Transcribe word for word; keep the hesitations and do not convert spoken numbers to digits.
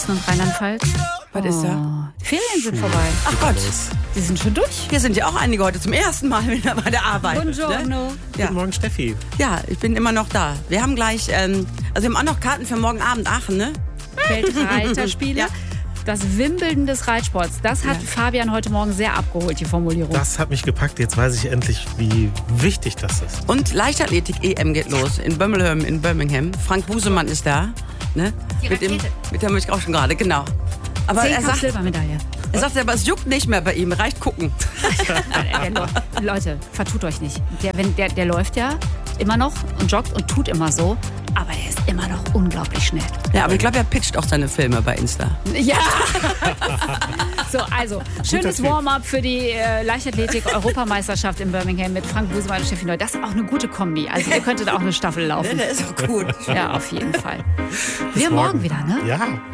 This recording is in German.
Hessen und Rheinland-Pfalz. Was ist da? Die Ferien sind vorbei. Ach Gott, Die sind schon durch. hier sind ja auch einige heute zum ersten Mal wieder bei der Arbeit. Buongiorno. Ne? Ja. Guten Morgen, Steffi. ja, ich bin immer noch da. Wir haben gleich, ähm, also wir haben auch noch Karten für morgen Abend Aachen, ne? Weltreiterspiele. Ja. Das Wimbledon des Reitsports. Das hat Ja. Fabian heute Morgen sehr abgeholt, die Formulierung. Das hat mich gepackt. Jetzt weiß ich endlich, wie wichtig das ist. Und Leichtathletik-E M geht los in Birmingham, in Birmingham. Frank Busemann ist da. Ne? Die mit, dem, Rakete. mit der möchte ich auch schon gerade, genau. Aber er Zehnkampf sagt, Silbermedaille. er sagt aber, es juckt nicht mehr bei ihm, reicht gucken. Der läu- Leute, vertut euch nicht. Der, wenn, der, der läuft ja immer noch und joggt und tut immer so. Aber er ist immer noch unglaublich schnell. Ja, aber ich glaube, er pitcht auch seine Filme bei Insta. Ja. So, also, schönes Tipp. Warm-up für die äh, Leichtathletik-Europameisterschaft in Birmingham mit Frank Busemann und Steffi Neu. Das ist auch eine gute Kombi. Also, ihr könntet auch eine Staffel laufen. Der ist auch gut. Ja, auf jeden Fall. Wir morgen wieder, ne? Ja.